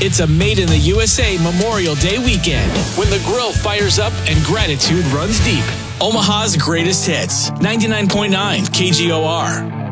It's a Made in the USA Memorial Day weekend when the grill fires up and gratitude runs deep. Omaha's greatest hits, 99.9 KGOR.